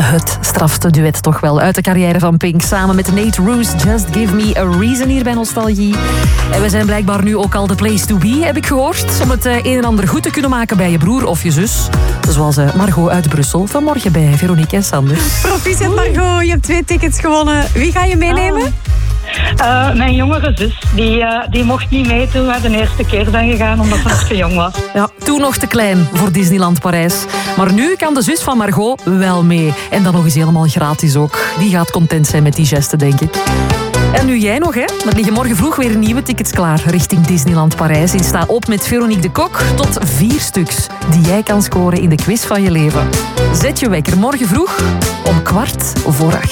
het strafste duet toch wel uit de carrière van Pink. Samen met Nate Roos, Just Give Me a Reason hier bij Nostalgie. En we zijn blijkbaar nu ook al the place to be, heb ik gehoord. Om het een en ander goed te kunnen maken bij je broer of je zus. Zoals Margot uit Brussel, vanmorgen bij Veronique en Sander. Proficiat Margot, je hebt 2 tickets gewonnen. Wie ga je meenemen? Mijn jongere zus, die mocht niet mee toen we de eerste keer zijn gegaan, omdat ze nog te jong was. Ja, toen nog te klein voor Disneyland Parijs. Maar nu kan de zus van Margot wel mee. En dan nog eens helemaal gratis ook. Die gaat content zijn met die geste, denk ik. En nu jij nog, hè? Er liggen morgen vroeg weer nieuwe tickets klaar richting Disneyland Parijs. En sta op met Veronique de Kok tot 4 stuks die jij kan scoren in de quiz van je leven. Zet je wekker morgen vroeg om 7:15.